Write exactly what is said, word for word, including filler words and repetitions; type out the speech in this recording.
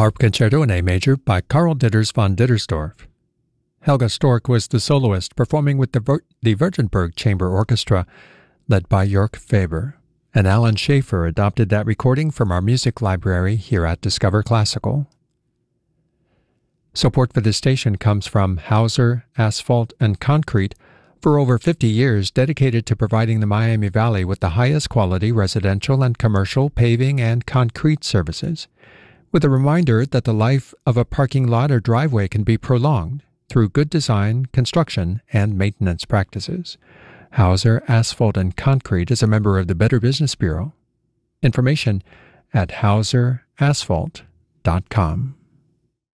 Harp Concerto in A Major by Karl Ditters von Dittersdorf. Helga Storck was the soloist, performing with the, Ver- the Württemberg Chamber Orchestra, led by Jörg Faber, and Alan Schaefer adopted that recording from our music library here at Discover Classical. Support for this station comes from Hauser Asphalt and Concrete, for over fifty years dedicated to providing the Miami Valley with the highest quality residential and commercial paving and concrete services, with a reminder that the life of a parking lot or driveway can be prolonged through good design, construction, and maintenance practices. Hauser Asphalt and Concrete is a member of the Better Business Bureau. Information at hauser asphalt dot com.